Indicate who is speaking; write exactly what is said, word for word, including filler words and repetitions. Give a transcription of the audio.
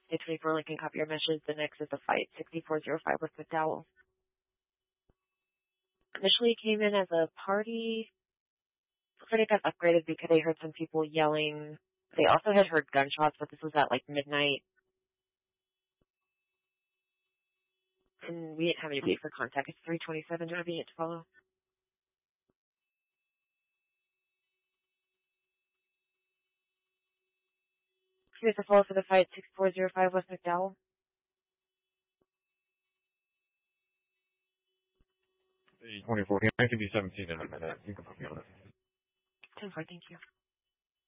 Speaker 1: eight twenty-four Lincoln, copy your message. The next is the fight, sixty-four oh five with McDowell. Initially came in as a party. Looks like it got upgraded because they heard some people yelling. They also had heard gunshots, but this was at like midnight. And we didn't have any wait for contact. It's three twenty-seven. Do I have any to follow? Here's the follow for the fight, sixty-four oh five West McDowell.
Speaker 2: eight twenty-four, I can be seventeen in a minute. You can put me on it.
Speaker 1: ten four, thank you.